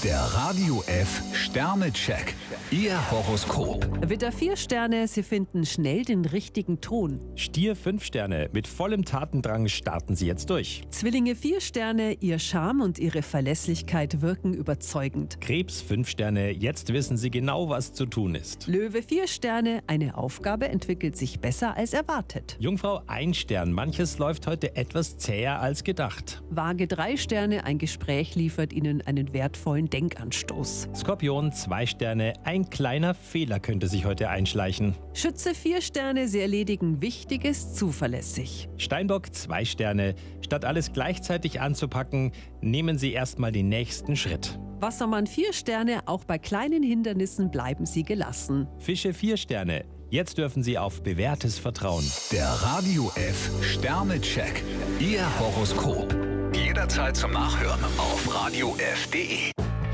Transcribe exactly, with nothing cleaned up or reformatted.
Der Radio F Sternecheck. Ihr Horoskop. Widder vier Sterne, Sie finden schnell den richtigen Ton. Stier fünf Sterne, mit vollem Tatendrang starten Sie jetzt durch. Zwillinge vier Sterne, Ihr Charme und Ihre Verlässlichkeit wirken überzeugend. Krebs fünf Sterne, jetzt wissen Sie genau, was zu tun ist. Löwe vier Sterne, eine Aufgabe entwickelt sich besser als erwartet. Jungfrau ein Stern, manches läuft heute etwas zäher als gedacht. Waage drei Sterne, ein Gespräch liefert Ihnen einen wertvollen Denkanstoß. Skorpion zwei Sterne, ein kleiner Fehler könnte sich heute einschleichen. Schütze vier Sterne, Sie erledigen Wichtiges zuverlässig. Steinbock zwei Sterne, statt alles gleichzeitig anzupacken, nehmen Sie erstmal den nächsten Schritt. Wassermann vier Sterne, auch bei kleinen Hindernissen bleiben Sie gelassen. Fische vier Sterne, jetzt dürfen Sie auf bewährtes vertrauen. Der Radio F Sternecheck. Ihr Horoskop. Jederzeit zum Nachhören auf radio f punkt de.